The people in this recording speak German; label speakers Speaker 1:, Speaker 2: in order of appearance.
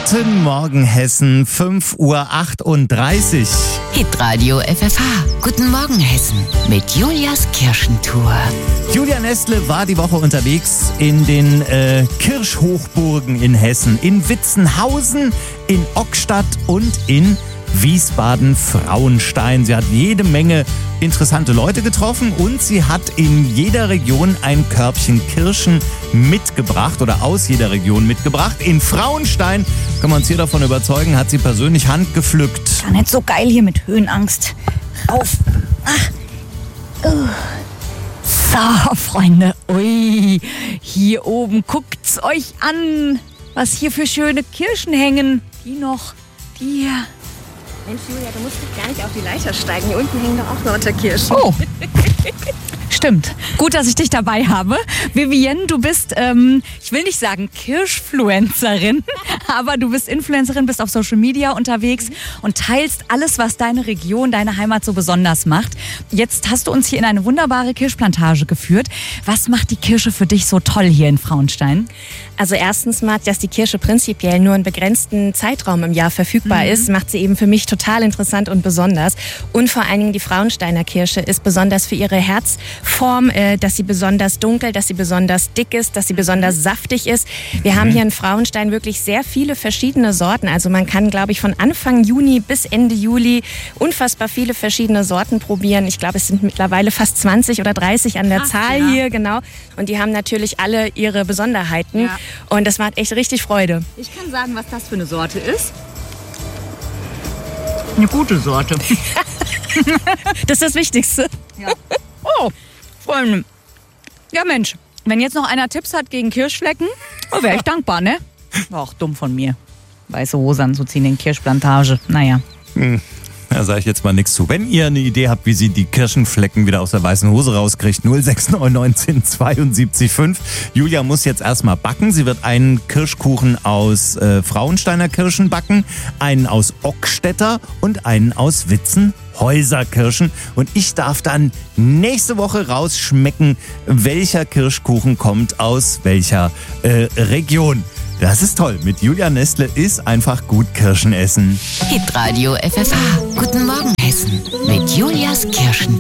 Speaker 1: Guten Morgen Hessen, 5:38 Uhr.
Speaker 2: Hitradio FFH. Guten Morgen Hessen mit Julias Kirchentour.
Speaker 1: Julia Nestle war die Woche unterwegs in den Kirchhochburgen in Hessen. In Witzenhausen, in Ockstadt und in Wiesbaden-Frauenstein. Sie hat jede Menge interessante Leute getroffen und sie hat in jeder Region ein Körbchen Kirschen mitgebracht oder aus jeder Region mitgebracht. In Frauenstein, können wir uns hier davon überzeugen, hat sie persönlich handgepflückt.
Speaker 3: Gar nicht so geil hier mit Höhenangst. Auf. So, Freunde. Ui, hier oben guckt's euch an, was hier für schöne Kirschen hängen. Die hier.
Speaker 4: Mensch, Julia, du musst gar nicht auf die Leiter steigen. Hier unten hängen doch auch lauter Kirschen.
Speaker 3: Oh, stimmt. Gut, dass ich dich dabei habe. Vivienne, du bist, ich will nicht sagen Kirschfluencerin, aber du bist Influencerin, bist auf Social Media unterwegs und teilst alles, was deine Region, deine Heimat so besonders macht. Jetzt hast du uns hier in eine wunderbare Kirschplantage geführt. Was macht die Kirsche für dich so toll hier in Frauenstein?
Speaker 4: Also erstens mag, dass die Kirsche prinzipiell nur einen begrenzten Zeitraum im Jahr verfügbar ist, macht sie eben für mich total interessant und besonders. Und vor allen Dingen die Frauensteiner Kirsche ist besonders für ihre Herzform, dass sie besonders dunkel, dass sie besonders dick ist, dass sie besonders saftig ist. Wir haben hier in Frauenstein wirklich sehr viele verschiedene Sorten. Also man kann, glaube ich, von Anfang Juni bis Ende Juli unfassbar viele verschiedene Sorten probieren. Ich glaube, es sind mittlerweile fast 20 oder 30 an der Zahl hier, genau. Und die haben natürlich alle ihre Besonderheiten. Ja. Und das macht echt richtig Freude.
Speaker 3: Ich kann sagen, was das für eine Sorte ist. Eine gute Sorte.
Speaker 4: Das ist das Wichtigste.
Speaker 3: Ja. Oh, Freunde. Ja Mensch, wenn jetzt noch einer Tipps hat gegen Kirschflecken, wäre ich dankbar, ne? War auch dumm von mir. Weiße Hose anzuziehen in Kirschplantage. Naja.
Speaker 1: Da sage ich jetzt mal nichts zu. Wenn ihr eine Idee habt, wie sie die Kirschenflecken wieder aus der weißen Hose rauskriegt, 0699 72 5. Julia muss jetzt erstmal backen. Sie wird einen Kirschkuchen aus Frauensteiner Kirschen backen, einen aus Ockstädter und einen aus Witzenhäuser Kirschen. Und ich darf dann nächste Woche rausschmecken, welcher Kirschkuchen kommt aus welcher Region. Das ist toll. Mit Julia Nestle ist einfach gut Kirschen essen.
Speaker 2: Hitradio FFH. Guten Morgen Hessen mit Julias Kirchentour.